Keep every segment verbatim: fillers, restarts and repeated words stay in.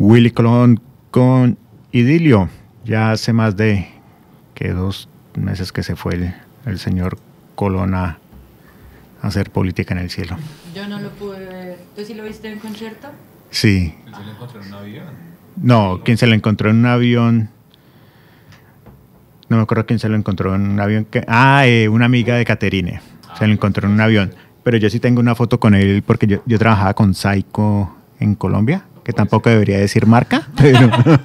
Willy Colón con Idilio. Ya hace más de que dos meses que se fue el, el señor Colón a, a hacer política en el cielo. Yo no lo pude ver. ¿Tú sí lo viste en concierto? Sí. ¿Quién se lo encontró en un avión? No, quien se lo encontró en un avión. No me acuerdo quién se lo encontró en un avión. Que, ah, eh, una amiga de Caterine. Ah, se lo encontró en un avión. Pero yo sí tengo una foto con él porque yo, yo trabajaba con Saico en Colombia, que tampoco debería decir marca, pero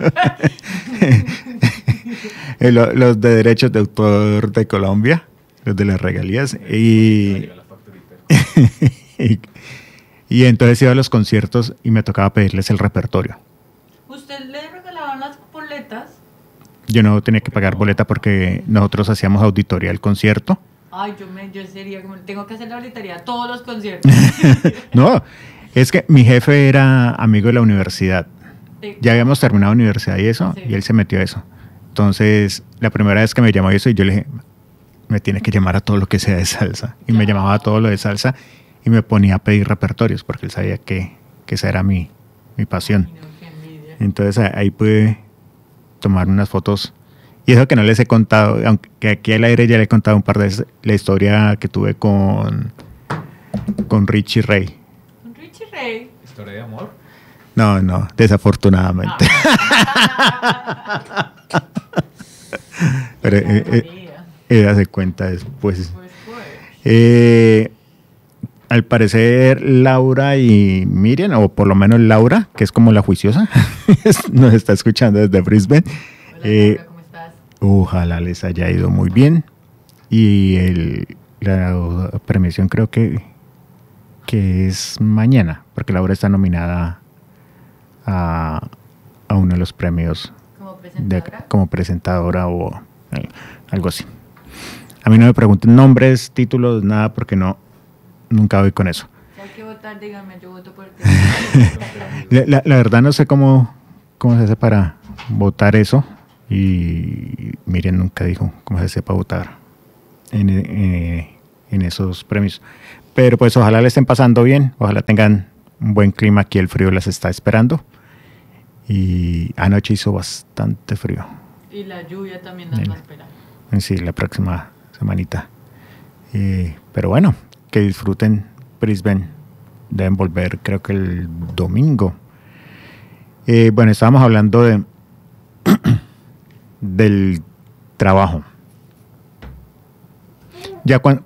los de derechos de autor de Colombia, los de las regalías. Y, y, y entonces iba a los conciertos y me tocaba pedirles el repertorio. ¿Usted le regalaban las boletas? Yo no tenía que pagar boleta porque nosotros hacíamos auditoría del concierto. Ay, yo, me, yo sería como, tengo que hacer la auditoría a todos los conciertos. No, es que mi jefe era amigo de la universidad. Sí. Ya habíamos terminado la universidad y eso, sí. Y él se metió a eso. Entonces, la primera vez que me llamó eso, y yo le dije, me tiene que llamar a todo lo que sea de salsa. Y claro. Me llamaba a todo lo de salsa y me ponía a pedir repertorios porque él sabía que, que esa era mi, mi pasión. Ay, no, qué envidia. Entonces, ahí pude tomar unas fotos. Y eso que no les he contado, aunque aquí al aire ya le he contado un par de veces la historia que tuve con, con Richie Ray. ¿Con Richie Ray? ¿Historia de amor? No, no, desafortunadamente. Ah. Pero eh, eh, ella se cuenta después. Pues, pues. Eh, al parecer Laura y Miriam, o por lo menos Laura, que es como la juiciosa, nos está escuchando desde Brisbane. Hola, eh, Laura, ¿cómo estás? Ojalá les haya ido muy bien. Y el, la premiación creo que, que es mañana, porque Laura está nominada a, a uno de los premios ¿Como presentadora? De, como presentadora o eh, algo así. A mí no me pregunten nombres, títulos, nada, porque no, nunca voy con eso. Si hay que votar, dígame, yo voto por ti. la, la, la verdad no sé cómo, cómo se hace para votar eso. Y Miriam nunca dijo cómo se hace para votar en, eh, en esos premios. Pero pues ojalá le estén pasando bien, ojalá tengan un buen clima, aquí el frío las está esperando. Y anoche hizo bastante frío. Y la lluvia también nos va a esperar. Sí, la próxima semanita. Eh, pero bueno, que disfruten Brisbane. Deben volver creo que el domingo. Eh, bueno, estábamos hablando de del trabajo. Ya cuando,